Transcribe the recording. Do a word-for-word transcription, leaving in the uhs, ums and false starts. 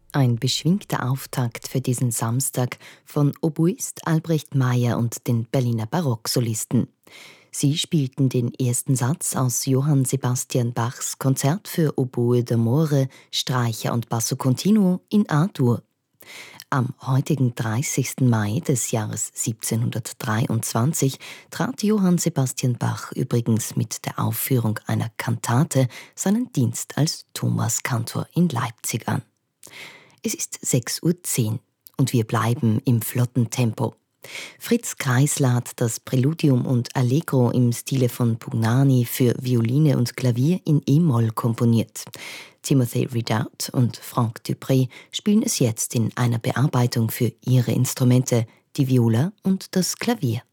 Ein beschwingter Auftakt für diesen Samstag von Oboist Albrecht Meyer und den Berliner Barocksolisten. Sie spielten den ersten Satz aus Johann Sebastian Bachs Konzert für Oboe d'amore, Streicher und Basso continuo in A-Dur. Am heutigen dreißigsten Mai des Jahres siebzehnhundertdreiundzwanzig trat Johann Sebastian Bach übrigens mit der Aufführung einer Kantate seinen Dienst als Thomaskantor in Leipzig an. Es ist sechs Uhr zehn und wir bleiben im flotten Tempo. Fritz Kreisler hat das Präludium und Allegro im Stile von Pugnani für Violine und Klavier in E-Moll komponiert. Timothy Ridout und Franck Dupré spielen es jetzt in einer Bearbeitung für ihre Instrumente, die Viola und das Klavier.